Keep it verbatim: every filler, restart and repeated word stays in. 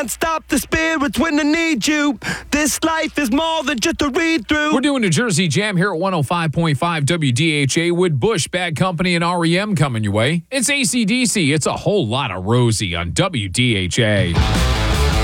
Stop the spirits when I need you. This life is more than just a read through. We're doing a Jersey Jam here at one oh five point five W D H A with Bush, Bad Company, and R E M coming your way. It's A C D C. It's a whole lot of Rosie on W D H A.